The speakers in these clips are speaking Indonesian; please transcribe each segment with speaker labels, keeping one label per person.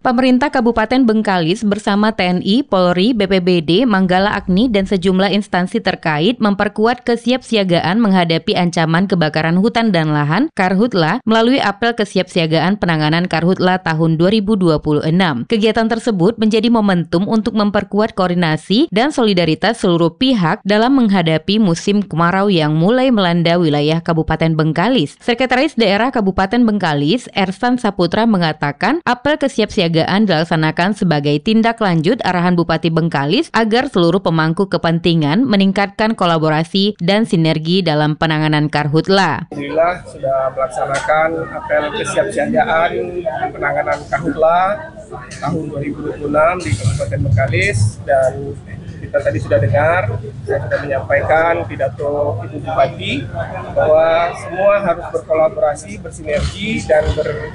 Speaker 1: Pemerintah Kabupaten Bengkalis bersama TNI, Polri, BPBD, Manggala Agni, dan sejumlah instansi terkait memperkuat kesiapsiagaan menghadapi ancaman kebakaran hutan dan lahan Karhutla melalui apel kesiapsiagaan penanganan Karhutla tahun 2026. Kegiatan tersebut menjadi momentum untuk memperkuat koordinasi dan solidaritas seluruh pihak dalam menghadapi musim kemarau yang mulai melanda wilayah Kabupaten Bengkalis. Sekretaris Daerah Kabupaten Bengkalis, Ersan Saputra, mengatakan apel kesiapsiagaan dilaksanakan sebagai tindak lanjut arahan Bupati Bengkalis agar seluruh pemangku kepentingan meningkatkan kolaborasi dan sinergi dalam penanganan Karhutla.
Speaker 2: Alhamdulillah sudah melaksanakan apel kesiapsiagaan penanganan Karhutla tahun 2026 di Kabupaten Bengkalis, dan kita tadi sudah dengar, saya sudah menyampaikan pidato Ibu Bupati bahwa semua harus berkolaborasi, bersinergi, dan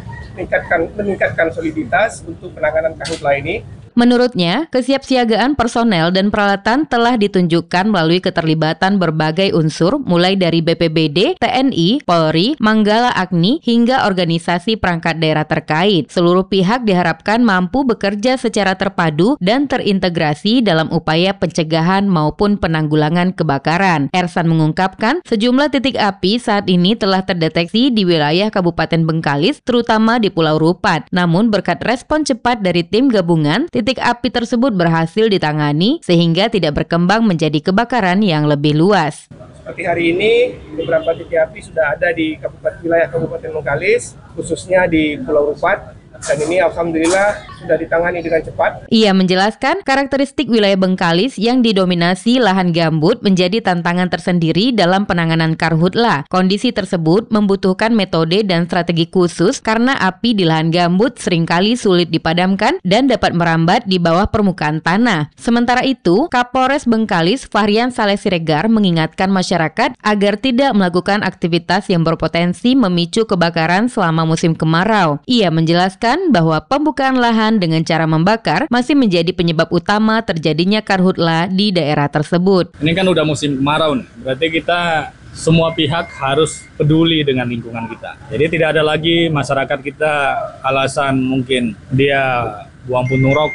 Speaker 2: meningkatkan soliditas untuk penanganan Karhutla ini.
Speaker 1: Menurutnya, kesiapsiagaan personel dan peralatan telah ditunjukkan melalui keterlibatan berbagai unsur mulai dari BPBD, TNI, Polri, Manggala Agni, hingga organisasi perangkat daerah terkait. Seluruh pihak diharapkan mampu bekerja secara terpadu dan terintegrasi dalam upaya pencegahan maupun penanggulangan kebakaran. Ersan mengungkapkan, sejumlah titik api saat ini telah terdeteksi di wilayah Kabupaten Bengkalis, terutama di Pulau Rupat. Namun berkat respon cepat dari tim gabungan, titik api tersebut berhasil ditangani sehingga tidak berkembang menjadi kebakaran yang lebih luas.
Speaker 2: Seperti hari ini, beberapa titik api sudah ada di wilayah Kabupaten Bengkalis, khususnya di Pulau Rupat. Dan ini alhamdulillah sudah ditangani dengan cepat.
Speaker 1: Ia menjelaskan karakteristik wilayah Bengkalis yang didominasi lahan gambut menjadi tantangan tersendiri dalam penanganan Karhutla. Kondisi tersebut membutuhkan metode dan strategi khusus karena api di lahan gambut seringkali sulit dipadamkan dan dapat merambat di bawah permukaan tanah. Sementara itu, Kapolres Bengkalis Fahrian Saleh Siregar mengingatkan masyarakat agar tidak melakukan aktivitas yang berpotensi memicu kebakaran selama musim kemarau. Ia menjelaskan bahwa pembukaan lahan dengan cara membakar masih menjadi penyebab utama terjadinya Karhutla di daerah tersebut.
Speaker 3: Ini kan udah musim kemarau nih, berarti kita semua pihak harus peduli dengan lingkungan kita. Jadi tidak ada lagi masyarakat kita alasan mungkin dia buang puntung rokok